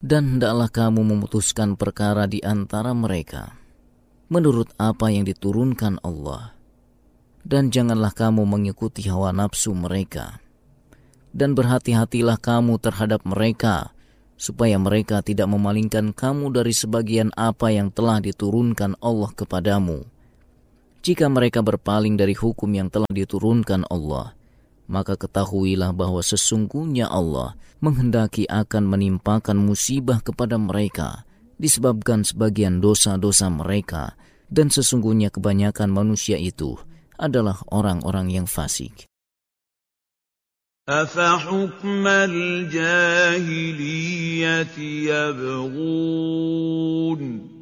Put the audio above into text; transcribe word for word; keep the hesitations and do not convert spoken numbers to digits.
Dan hendaklah kamu memutuskan perkara di antara mereka menurut apa yang diturunkan Allah. Dan janganlah kamu mengikuti hawa nafsu mereka. Dan berhati-hatilah kamu terhadap mereka, supaya mereka tidak memalingkan kamu dari sebagian apa yang telah diturunkan Allah kepadamu. Jika mereka berpaling dari hukum yang telah diturunkan Allah, maka ketahuilah bahwa sesungguhnya Allah menghendaki akan menimpakan musibah kepada mereka disebabkan sebagian dosa-dosa mereka, dan sesungguhnya kebanyakan manusia itu adalah orang-orang yang fasik. أَفَحُكْمَ الْجَاهِلِيَّةِ يَبْغُونَ